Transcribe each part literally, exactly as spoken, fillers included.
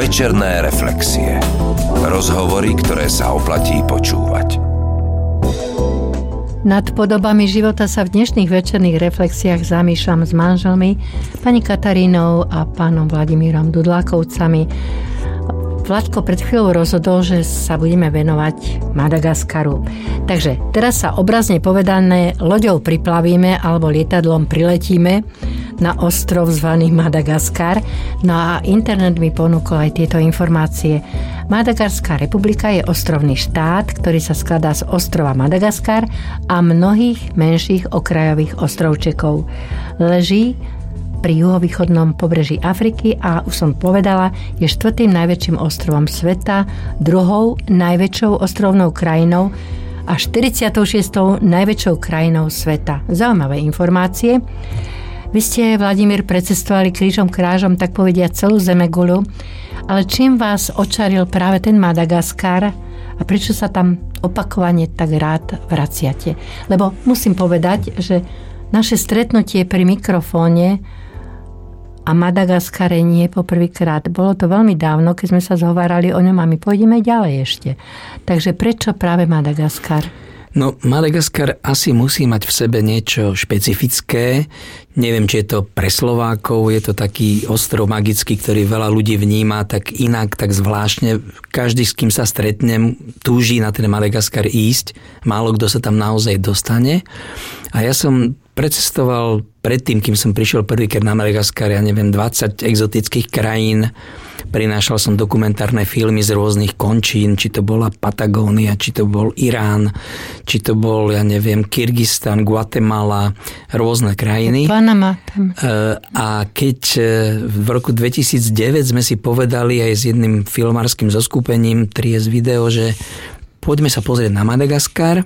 Večerné reflexie. Rozhovory, ktoré sa oplatí počúvať. Nad podobami života sa v dnešných večerných reflexiách zamýšľam s manželmi, pani Katarínou a pánom Vladimírom Dudlákovcami. Vladko pred chvíľou rozhodol, že sa budeme venovať Madagaskaru. Takže teraz sa obrazne povedané loďou priplavíme alebo lietadlom priletíme na ostrov zvaný Madagaskar. No a internet mi ponúkol aj tieto informácie. Madagarská republika je ostrovný štát, ktorý sa skladá z ostrova Madagaskar a mnohých menších okrajových ostrovčekov. Leží pri juhovýchodnom pobreží Afriky a už som povedala, je štvrtým najväčším ostrovom sveta, druhou najväčšou ostrovnou krajinou a štyridsiatou šiestou najväčšou krajinou sveta. Zaujímavé informácie. Vy ste, Vladimír, precestovali krížom krážom, tak povedia, celú zemeguľu, ale čím vás očaril práve ten Madagaskar a prečo sa tam opakovane tak rád vraciate? Lebo musím povedať, že naše stretnutie pri mikrofóne a Madagaskare nie poprvýkrát. Bolo to veľmi dávno, keď sme sa zhovárali o ňom a my pôjdeme ďalej ešte. Takže prečo práve Madagaskar? No, Madagaskar asi musí mať v sebe niečo špecifické. Neviem, či je to pre Slovákov, je to taký ostrov magický, ktorý veľa ľudí vníma tak inak, tak zvláštne. Každý, s kým sa stretnem, túží na ten Madagaskar ísť. Málo kto sa tam naozaj dostane. A ja som precestoval predtým, kým som prišiel prvýkrát na Madagaskar, ja neviem, dvadsať exotických krajín. Prinášal som dokumentárne filmy z rôznych končín, či to bola Patagónia, či to bol Irán, či to bol, ja neviem, Kyrgyzstan, Guatemala, rôzne krajiny. Panama. A keď v roku dvetisícdeväť sme si povedali aj s jedným filmárskym zoskupením Tries Video, že poďme sa pozrieť na Madagaskar,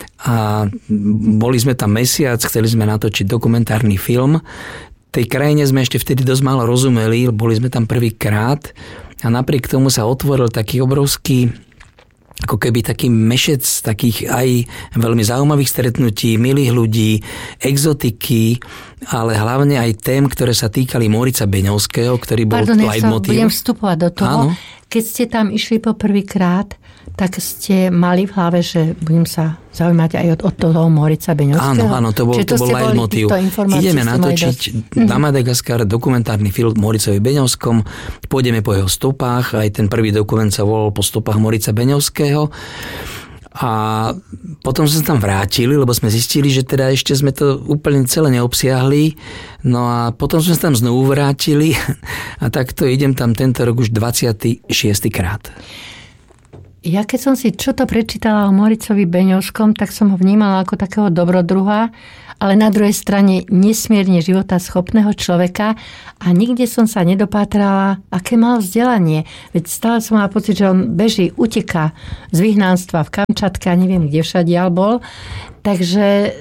a boli sme tam mesiac, chceli sme natočiť dokumentárny film. Tej krajine sme ešte vtedy dosť málo rozumeli, boli sme tam prvýkrát a napriek tomu sa otvoril taký obrovský, ako keby taký mešec takých aj veľmi zaujímavých stretnutí, milých ľudí, exotiky, ale hlavne aj tém, ktoré sa týkali Morica Beňovského, ktorý bol leitmotív. Pardon, ja budem vstupovať do toho. Áno. Keď ste tam išli po prvýkrát, tak ste mali v hlave, že budem sa zaujímať aj od, od toho Morica Beňovského? Áno, áno, to bol, to bol leitmotív. Ideme natočiť na Madagaskar dokumentárny film Moricovi Beňovskom, pôjdeme po jeho stopách, aj ten prvý dokument sa volal Po stopách Morica Beňovského. A potom sme sa tam vrátili, lebo sme zistili, že teda ešte sme to úplne celé neobsiahli. No a potom sme sa tam znovu vrátili a takto idem tam tento rok už dvadsiaty šiesty krát. Ja keď som si čo to prečítala o Moricovi Beňovskom, tak som ho vnímala ako takého dobrodruha, ale na druhej strane nesmierne životaschopného človeka a nikde som sa nedopátrala, aké mal vzdelanie. Veď stále som mala pocit, že on beží, uteká z vyhnanstva v Kamčatke a neviem, kde všadiaľ bol. Takže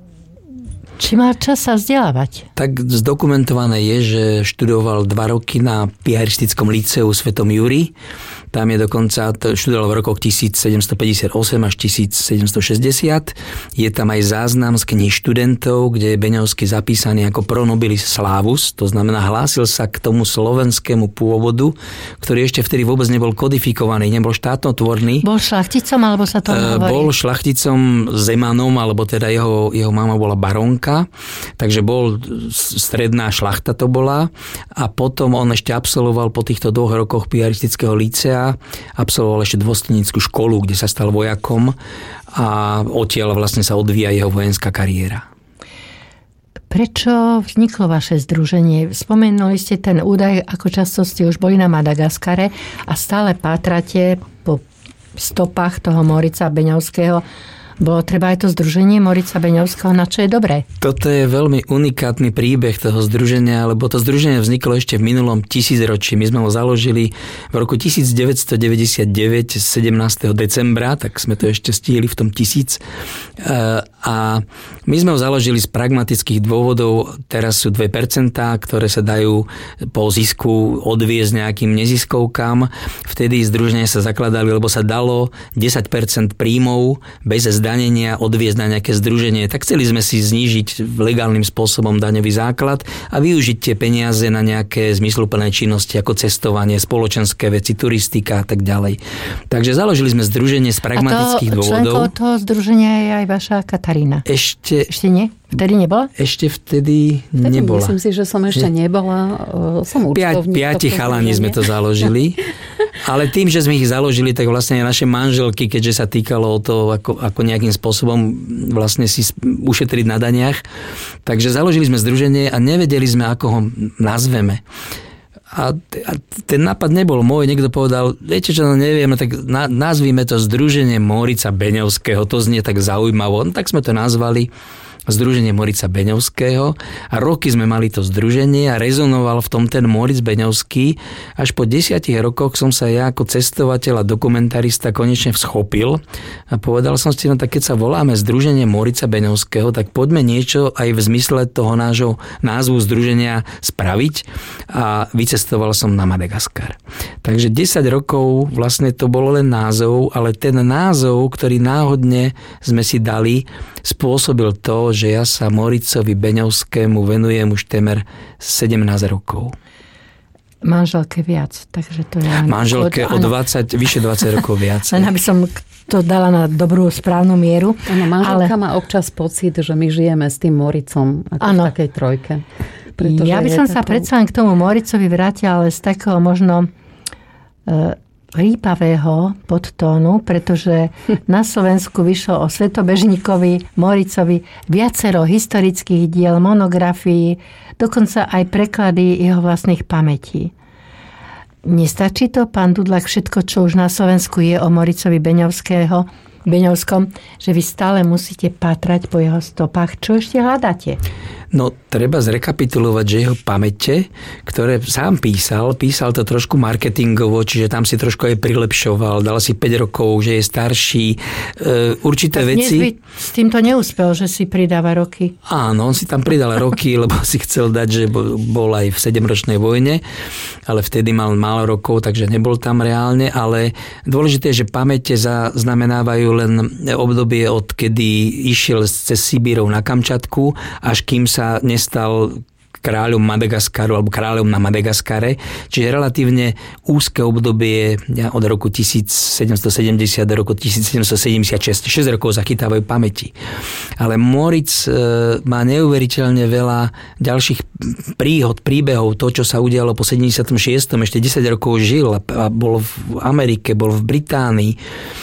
či mal čas sa vzdelávať? Tak zdokumentované je, že študoval dva roky na piaristickom liceu Svetom Juri. Tam je dokonca, študoval v rokoch tisícsedemstopäťdesiatosem až tisícsedemstošesťdesiat. Je tam aj záznam z kníh študentov, kde je Beňovský zapísaný ako pro nobilis slavus, to znamená hlásil sa k tomu slovenskému pôvodu, ktorý ešte vtedy vôbec nebol kodifikovaný, nebol štátnotvorný. Bol šlachticom, alebo sa to hovorí? Bol šlachticom Zemanom, alebo teda jeho, jeho mama bola baronka, takže bol stredná šlachta to bola a potom on ešte absolvoval po týchto dvoch rokoch piaristického lícea, absolvoval ešte dôstojnícku školu, kde sa stal vojakom a odtiaľ vlastne sa odvíja jeho vojenská kariéra. Prečo vzniklo vaše združenie? Spomenuli ste ten údaj, ako často ste už boli na Madagaskare a stále pátrate po stopách toho Morica Beňovského. Bolo treba aj to združenie Morica Beňovského, na čo je dobré? Toto je veľmi unikátny príbeh toho združenia, lebo to združenie vzniklo ešte v minulom tisícročí. My sme ho založili v roku devätnásťstodeväťdesiatdeväť, sedemnásteho decembra, tak sme to ešte stihli v tom tisíc. A my sme ho založili z pragmatických dôvodov. Teraz sú dve percentá, ktoré sa dajú po zisku odviesť nejakým neziskovkám. Vtedy združenia sa zakladali, lebo sa dalo desať percent príjmov bez es zdanenia odviesť na nejaké združenie, tak chceli sme si znížiť legálnym spôsobom daňový základ a využiť tie peniaze na nejaké zmysluplné činnosti ako cestovanie, spoločenské veci, turistika a tak ďalej. Takže založili sme združenie z pragmatických a to, dôvodov. Členkou toho združenia je aj vaša Katarína. Ešte... Ešte nie? Vtedy nebola? Ešte vtedy, vtedy nebola. Myslím si, že som ešte nebola. Som účtovník. Piati chalani sme to založili. Ale tým, že sme ich založili, tak vlastne aj naše manželky, keďže sa týkalo o to, ako, ako nejakým spôsobom vlastne si ušetriť na daniach. Takže založili sme združenie a nevedeli sme, ako ho nazveme. A ten nápad nebol môj, niekto povedal, viete čo, no neviem, no tak na, nazvíme to Združenie Morica Beňovského, to znie tak zaujímavo, no tak sme to nazvali Združenie Morica Beňovského a roky sme mali to združenie a rezonoval v tom ten Moric Beňovský. Až po desiatich rokoch som sa ja ako cestovateľ a dokumentarista konečne vschopil a povedal som si, no tak keď sa voláme Združenie Morica Beňovského, tak poďme niečo aj v zmysle toho nášho názvu združenia spraviť a vycestoval som na Madagaskar. Takže desať rokov vlastne to bolo len názov, ale ten názov, ktorý náhodne sme si dali, spôsobil to, že ja sa Moricovi Beňovskému venujem už temer sedemnásť rokov. Manželke viac, takže to je... Manželke o dvadsať, vyše dvadsať rokov viac. Len aby som to dala na dobrú správnu mieru. Áno, manželka ale... má občas pocit, že my žijeme s tým Moricom ako ano. V takej trojke. Ja by som sa to... predsa len k tomu Moricovi vrátila, ale z takého možno e, rýpavého podtónu, pretože na Slovensku vyšlo o Svetobežníkovi Moricovi viacero historických diel, monografií, dokonca aj preklady jeho vlastných pamätí. Nestačí to, pán Dudlák, všetko, čo už na Slovensku je o Moricovi Beňovského, Beňovskom, že vy stále musíte pátrať po jeho stopách. Čo ešte hľadáte? No, treba zrekapitulovať, že jeho pamäte, ktoré sám písal, písal to trošku marketingovo, čiže tam si trošku aj prilepšoval, dal si päť rokov, že je starší, e, určité tak veci. Dnes by s týmto neúspel, že si pridáva roky. Áno, on si tam pridal roky, lebo si chcel dať, že bol aj v sedemročnej vojne, ale vtedy mal málo rokov, takže nebol tam reálne, ale dôležité je, že pamäte zaznamenávajú len obdobie, od kedy išiel cez Sibírov na Kamčatku, až kým sa nestal kráľom Madagaskaru alebo kráľom na Madagaskare, čiže relatívne úzke obdobie od roku tisícsedemstosedemdesiat do roku tisícsedemstosedemdesiatšesť. šesť rokov zachytávajú pamäti. Ale Moric má neuveriteľne veľa ďalších príhod, príbehov, to, čo sa udialo po sedemdesiatom šiestom Ešte desať rokov žil a bol v Amerike, bol v Británii,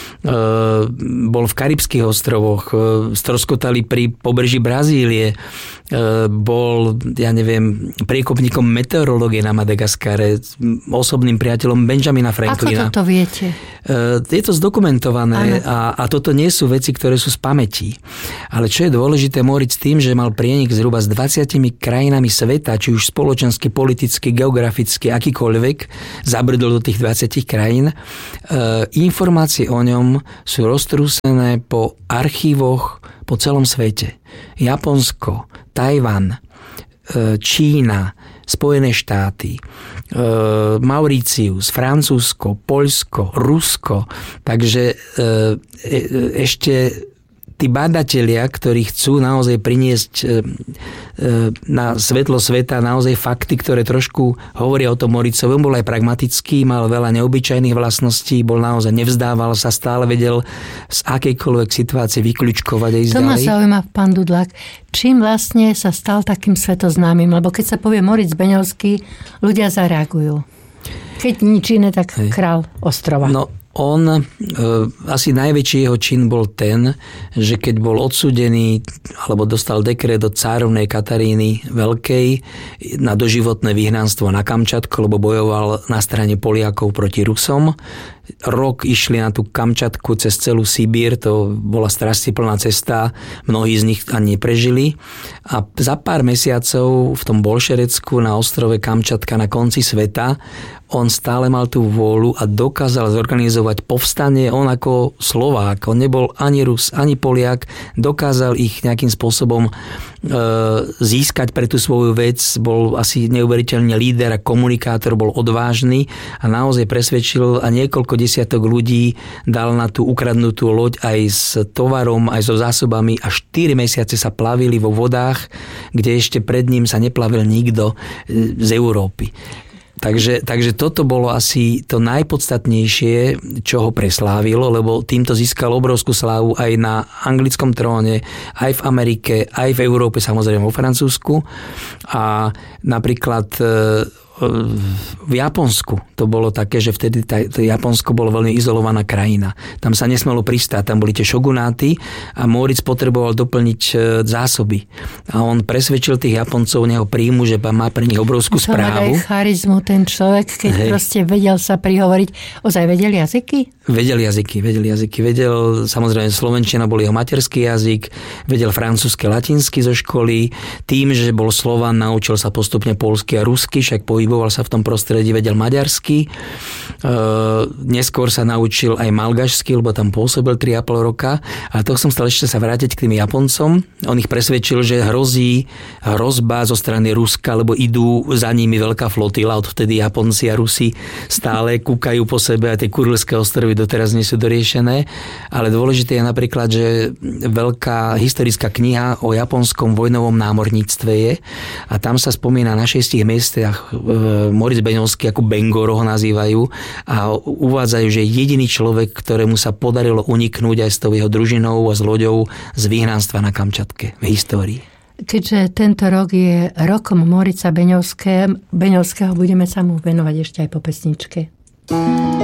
bol v Karibských ostrovoch, stroskotali pri pobreží Brazílie, bol, ja neviem, priekopníkom meteorológie na Madagaskare, osobným priateľom Benjamina Franklina. Ako toto viete? Je to zdokumentované a, a toto nie sú veci, ktoré sú z pamätí. Ale čo je dôležité, Moric tým, že mal prienik zhruba s dvadsiatimi krajinami sveta, či už spoločensky, politicky, geograficky, akýkoľvek, zabrdol do tých dvadsiatich krajín, informácie o ňom sú roztrúsené po archívoch po celom svete. Japonsko, Tajvan, Čína, Spojené štáty, Mauricius, Francúzsko, Poľsko, Rusko. Takže ešte tí badatelia, ktorí chcú naozaj priniesť na svetlo sveta naozaj fakty, ktoré trošku hovoria o tom Moricovi. On bol aj pragmatický, mal veľa neobyčajných vlastností, bol naozaj, nevzdával sa, stále vedel z akejkoľvek situácie vyklúčkovať aj ísť ďalej. To ma zaujíma, pán Dudlák, čím vlastne sa stal takým svetoznámym? Lebo keď sa povie Moric Beňovský, ľudia zareagujú. Keď nič iné, tak Hej. Král ostrova. No, on, e, asi najväčší jeho čin bol ten, že keď bol odsúdený alebo dostal dekret od cárovnej Kataríny Veľkej na doživotné vyhnanstvo na Kamčatku, lebo bojoval na strane Poliakov proti Rusom. Rok išli na tú Kamčatku cez celú Sibír, to bola strastiplná cesta, mnohí z nich ani neprežili. A za pár mesiacov v tom Bolšerecku na ostrove Kamčatka na konci sveta on stále mal tú vôľu a dokázal zorganizovať povstanie. On ako Slovák, on nebol ani Rus, ani Poliak, dokázal ich nejakým spôsobom získať pre tú svoju vec, bol asi neuveriteľne líder a komunikátor, bol odvážny a naozaj presvedčil a niekoľko desiatok ľudí dal na tú ukradnutú loď aj s tovarom, aj so zásobami a štyri mesiace sa plavili vo vodách, kde ešte pred ním sa neplavil nikto z Európy. Takže, takže toto bolo asi to najpodstatnejšie, čo ho preslávilo, lebo týmto získal obrovskú slávu aj na anglickom tróne, aj v Amerike, aj v Európe, samozrejme vo Francúzsku. A napríklad v Japonsku to bolo také, že vtedy to Japonsko bolo veľmi izolovaná krajina. Tam sa nesmelo pristáť, tam boli tie šogunáty a Moritz potreboval doplniť zásoby. A on presvedčil tých Japoncov, neho príjmu, že má pre nich obrovskú to správu. Aj charizmu ten človek, keď Hej. proste vedel sa prihovoriť. Ozaj vedel jazyky? Vedel jazyky, vedel jazyky. Vedel, samozrejme, slovenčina bol jeho materský jazyk, vedel francúzsky, latinsky zo školy. Tým, že bol Slovan, naučil sa postupne poľsky a rusky, však pohyboval sa v tom prostredí, vedel maďarsky. E, neskôr sa naučil aj malgašsky, lebo tam pôsobil tri a pol roka. A to som chcel ešte sa vrátiť k tým Japoncom. On ich presvedčil, že hrozí hrozba zo strany Ruska, lebo idú za nimi veľká flotila. Odvtedy Japonci a Rusi stále kúkajú po sebe a tie Kurilské ostrovy doteraz nie sú doriešené. Ale dôležité je napríklad, že veľká historická kniha o japonskom vojnovom námorníctve je a tam sa spomína na šiestich miestach Moritz Beňovský, ako Bengoro ho nazývajú, a uvádzajú, že jediný človek, ktorému sa podarilo uniknúť aj s tou jeho družinou a s loďou z vyhnanstva na Kamčatke v histórii. Keďže tento rok je rokom Moritza Beňovského, budeme sa mu venovať ešte aj po pesničke.